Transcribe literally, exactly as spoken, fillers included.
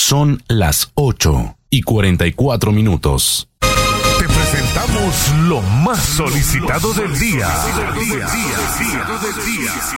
Son las ocho y cuarenta y cuatro minutos. Te presentamos lo más solicitado del día.